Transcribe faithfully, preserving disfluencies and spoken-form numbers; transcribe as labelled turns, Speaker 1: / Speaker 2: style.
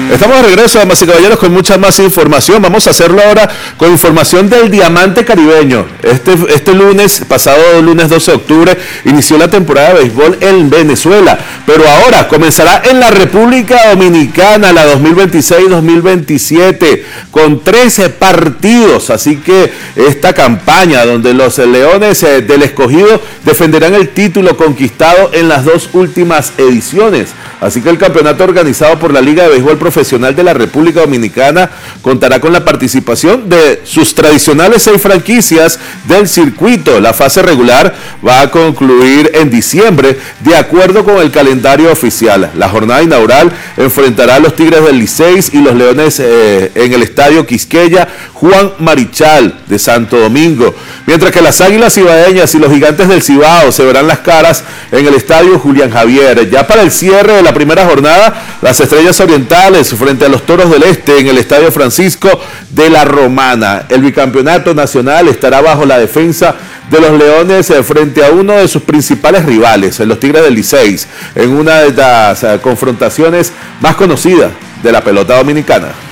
Speaker 1: Estamos de regreso, damas y caballeros, con mucha más información. Vamos a hacerlo ahora con información del Diamante Caribeño. Este, este lunes, pasado lunes doce de octubre, inició la temporada de béisbol en Venezuela, pero ahora comenzará en la República Dominicana, la dos mil veintiséis dos mil veintisiete, con trece partidos. Así que esta campaña, donde los Leones del Escogido defenderán el título conquistado en las dos últimas ediciones. Así que el campeonato organizado por la Liga de Béisbol Profesional de la República Dominicana contará con la participación de sus tradicionales seis franquicias del circuito. La fase regular va a concluir en diciembre, de acuerdo con el calendario oficial. La jornada inaugural enfrentará a los Tigres del Licey y los Leones eh, en el estadio Quisqueya Juan Marichal de Santo Domingo, mientras que las Águilas Cibaeñas y los Gigantes del Cibao se verán las caras en el estadio Julián Javier. Ya para el cierre de la primera jornada, las Estrellas Orientales frente a los Toros del Este en el estadio Francisco de la Romana. El bicampeonato nacional estará bajo la defensa de los Leones frente a uno de sus principales rivales, los Tigres del Licey, en una de las confrontaciones más conocidas de la pelota dominicana.